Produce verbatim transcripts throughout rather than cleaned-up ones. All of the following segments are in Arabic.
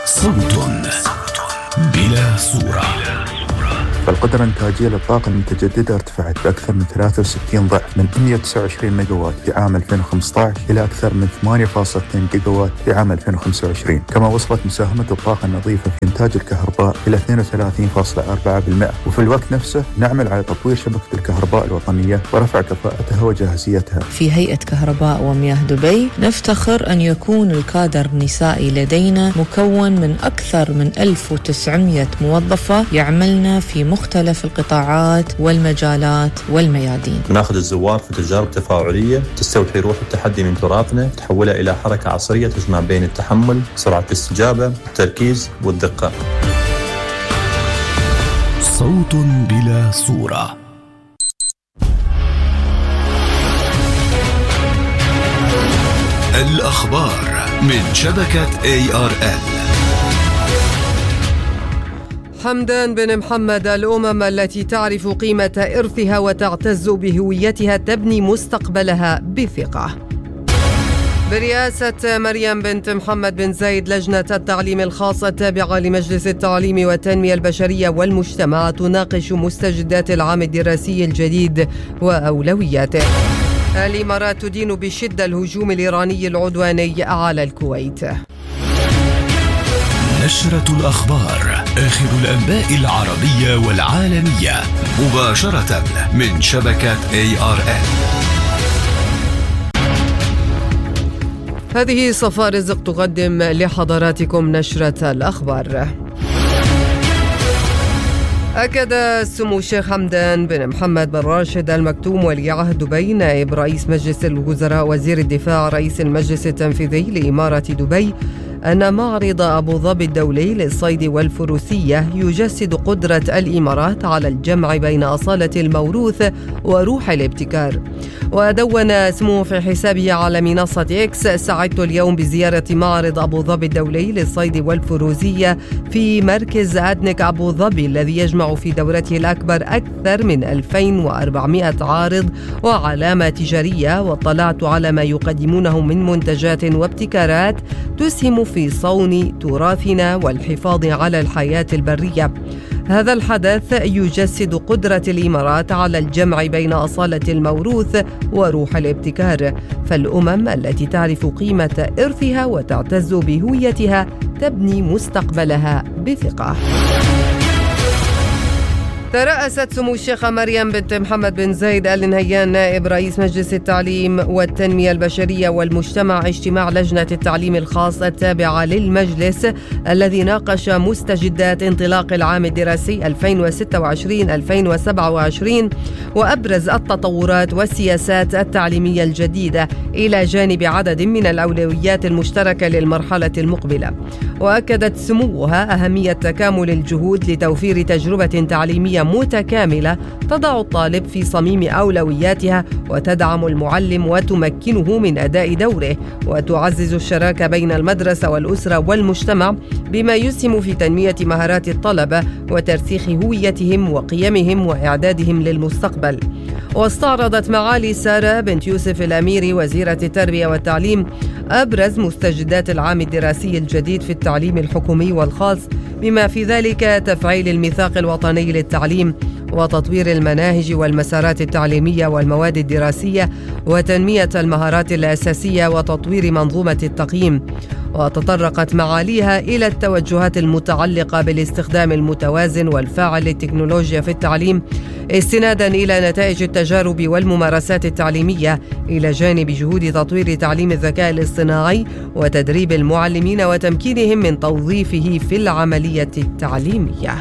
صوت بلا صورة. فالقدرة الإنتاجية للطاقة المتجددة ارتفعت بأكثر من ثلاثة وستين ضعف من مئة وتسعة وعشرين ميجاوات في عام ألفين وخمسة عشر إلى أكثر من ثمانية فاصلة اثنين جيجاوات في عام ألفين وخمسة وعشرين. كما وصلت مساهمة الطاقة النظيفة في إنتاج الكهرباء إلى اثنين وثلاثين فاصلة أربعة بالمئة. وفي الوقت نفسه نعمل على تطوير شبكة الكهرباء الوطنية ورفع كفاءتها وجاهزيتها. في هيئة كهرباء ومياه دبي نفتخر أن يكون الكادر النسائي لدينا مكون من أكثر من ألف وتسعمئة موظفة يعملن في مختلف القطاعات والمجالات والميادين. ناخذ الزوار في تجارب تفاعلية تستوحي روح التحدي من تراثنا، تحولها إلى حركة عصرية تجمع بين التحمل، سرعة الاستجابة، التركيز والدقة. صوت بلا صورة. الأخبار من شبكة إيه آر إل. حمدان بن محمد: الأمم التي تعرف قيمة إرثها وتعتز بهويتها تبني مستقبلها بثقة. برئاسة مريم بنت محمد بن زايد، لجنة التعليم الخاصة التابعة لمجلس التعليم والتنمية البشرية والمجتمع تناقش مستجدات العام الدراسي الجديد وأولوياته. الإمارات تدين بشدة الهجوم الإيراني العدواني على الكويت. نشرة الأخبار، آخر الأنباء العربية والعالمية مباشرة من شبكة إيه آر إل. هذه صفاء رزق تقدم لحضراتكم نشرة الأخبار. أكد سمو الشيخ حمدان بن محمد بن راشد المكتوم ولي عهد دبي نائب رئيس مجلس الوزراء وزير الدفاع رئيس المجلس التنفيذي لإمارة دبي أن معرض أبو ظبي الدولي للصيد والفروسية يجسد قدرة الإمارات على الجمع بين أصالة الموروث وروح الابتكار. ودون سموه في حسابه على منصة إكس: سعدت اليوم بزيارة معرض أبو ظبي الدولي للصيد والفروسية في مركز أدنك أبو ظبي الذي يجمع في دورته الأكبر أكثر من ألفين وأربعمئة عارض وعلامة تجارية، واطلعت على ما يقدمونه من منتجات وابتكارات تسهم في صون تراثنا والحفاظ على الحياة البرية. هذا الحدث يجسد قدرة الإمارات على الجمع بين أصالة الموروث وروح الابتكار، فالأمم التي تعرف قيمة إرثها وتعتز بهويتها تبني مستقبلها بثقة. ترأست سمو الشيخة مريم بنت محمد بن زايد آل نهيان نائب رئيس مجلس التعليم والتنمية البشرية والمجتمع اجتماع لجنة التعليم الخاص التابعة للمجلس الذي ناقش مستجدات انطلاق العام الدراسي ألفين وستة وعشرين ألفين وسبعة وعشرين وأبرز التطورات والسياسات التعليمية الجديدة إلى جانب عدد من الأولويات المشتركة للمرحلة المقبلة. وأكدت سموها أهمية تكامل الجهود لتوفير تجربة تعليمية متكاملة تضع الطالب في صميم أولوياتها وتدعم المعلم وتمكنه من أداء دوره، وتعزز الشراكة بين المدرسة والأسرة والمجتمع بما يسهم في تنمية مهارات الطلبة وترسيخ هويتهم وقيمهم وإعدادهم للمستقبل. واستعرضت معالي سارة بنت يوسف الأميري وزيرة التربية والتعليم أبرز مستجدات العام الدراسي الجديد في التعليم الحكومي والخاص، بما في ذلك تفعيل الميثاق الوطني للتعليم وتطوير المناهج والمسارات التعليمية والمواد الدراسية وتنمية المهارات الأساسية وتطوير منظومة التقييم. وتطرقت معاليها إلى التوجهات المتعلقة بالاستخدام المتوازن والفاعل للتكنولوجيا في التعليم استنادا إلى نتائج التجارب والممارسات التعليمية، إلى جانب جهود تطوير تعليم الذكاء الاصطناعي وتدريب المعلمين وتمكينهم من توظيفه في العملية التعليمية.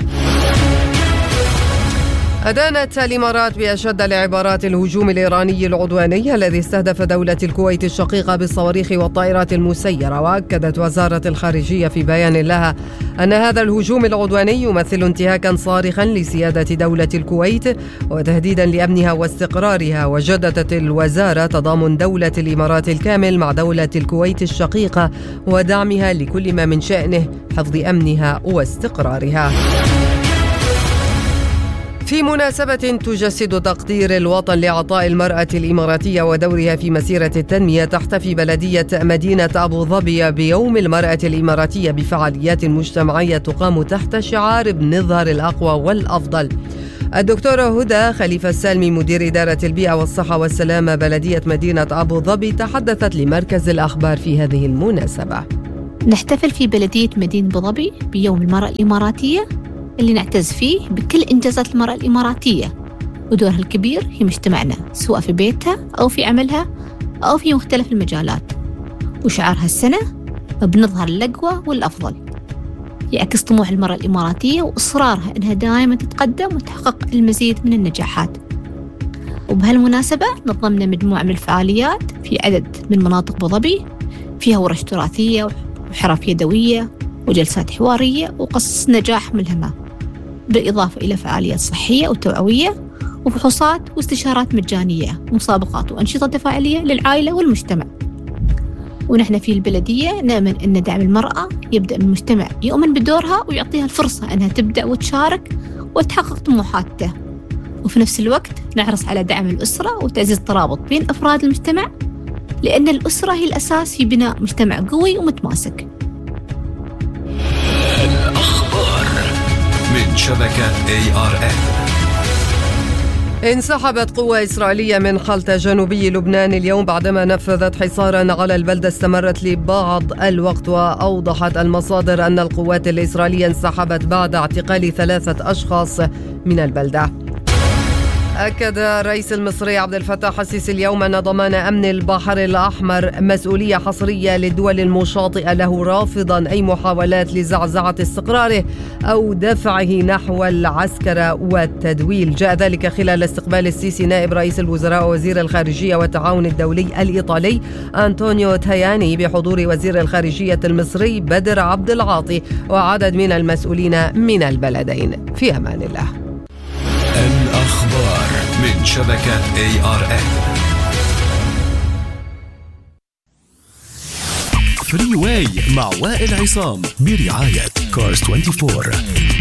أدانت الإمارات بأشد العبارات الهجوم الإيراني العدواني الذي استهدف دولة الكويت الشقيقة بالصواريخ والطائرات المسيرة. وأكدت وزارة الخارجية في بيان لها أن هذا الهجوم العدواني يمثل انتهاكا صارخا لسيادة دولة الكويت وتهديدا لأمنها واستقرارها. وجددت الوزارة تضامن دولة الإمارات الكامل مع دولة الكويت الشقيقة ودعمها لكل ما من شأنه حفظ أمنها واستقرارها. في مناسبة تجسد تقدير الوطن لعطاء المرأة الإماراتية ودورها في مسيرة التنمية، تحتفي بلدية مدينة أبو ظبي بيوم المرأة الإماراتية بفعاليات مجتمعية تقام تحت شعار بنظهر الأقوى والأفضل. الدكتورة هدى خليفة السالمي مدير إدارة البيئة والصحة والسلامة بلدية مدينة أبو ظبي تحدثت لمركز الأخبار في هذه المناسبة. نحتفل في بلدية مدينة أبو ظبي بيوم المرأة الإماراتية اللي نعتز فيه بكل إنجازات المرأة الإماراتية ودورها الكبير في مجتمعنا، سواء في بيتها أو في عملها أو في مختلف المجالات. وشعارها السنة بنظهر الأقوى والأفضل، يعكس طموح المرأة الإماراتية وإصرارها أنها دائما تتقدم وتحقق المزيد من النجاحات. وبهالمناسبة نظمنا مجموعة من الفعاليات في عدد من مناطق أبو ظبي، فيها ورش تراثية وحرف يدوية وجلسات حوارية وقصص نجاح ملهمة، بالإضافة إلى فعاليات صحية وتوعوية وفحوصات واستشارات مجانية، مسابقات وأنشطة تفاعلية للعائلة والمجتمع. ونحن في البلدية نؤمن أن دعم المرأة يبدأ من المجتمع يؤمن بدورها ويعطيها الفرصة أنها تبدأ وتشارك وتحقق طموحاتها، وفي نفس الوقت نحرص على دعم الأسرة وتعزيز الترابط بين أفراد المجتمع، لأن الأسرة هي الأساس في بناء مجتمع قوي ومتماسك. الأخبار من شبكة إيه آر إن. انسحبت قوة إسرائيلية من خلطة جنوبي لبنان اليوم بعدما نفذت حصارا على البلدة استمرت لبعض الوقت. وأوضحت المصادر أن القوات الإسرائيلية انسحبت بعد اعتقال ثلاثة أشخاص من البلدة. أكد الرئيس المصري عبد الفتاح السيسي اليوم أن ضمان أمن البحر الأحمر مسؤولية حصرية للدول المشاطئة له، رافضا أي محاولات لزعزعة استقراره أو دفعه نحو العسكرة والتدويل. جاء ذلك خلال استقبال السيسي نائب رئيس الوزراء ووزير الخارجية والتعاون الدولي الإيطالي أنطونيو تاياني بحضور وزير الخارجية المصري بدر عبد العاطي وعدد من المسؤولين من البلدين. في أمان الله. الأخبار من شبكة إيه آر إن. فري واي مع وائل عصام برعاية كارز أربعة وعشرين.